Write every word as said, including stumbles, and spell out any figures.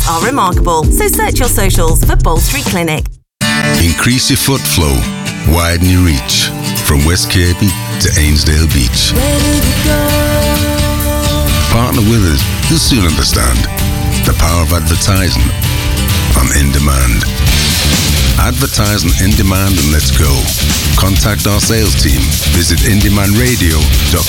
are remarkable. So search your socials for Bold Street Clinic. Increase your foot flow, widen your reach. From West Cape to Ainsdale Beach. Partner with us, you'll soon understand the power of advertising on In Demand. Advertise on In Demand and let's go. Contact our sales team. Visit in demand radio dot